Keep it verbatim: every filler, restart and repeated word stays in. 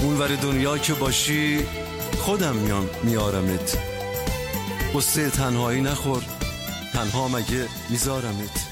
اونور دنیا که باشی خودم میام میارمت. قصه تنهایی نخور، تنها مگه میذارمت.